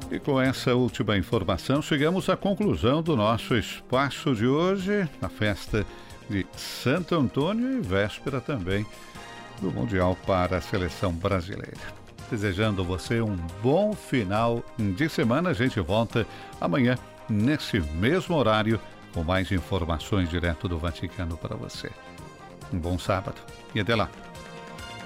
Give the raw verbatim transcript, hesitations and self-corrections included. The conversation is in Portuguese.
E com essa última informação, chegamos à conclusão do nosso espaço de hoje, a festa de Santo Antônio e véspera também do Mundial para a seleção brasileira. Desejando a você um bom final de semana. A gente volta amanhã, nesse mesmo horário, com mais informações direto do Vaticano para você. Um bom sábado e até lá.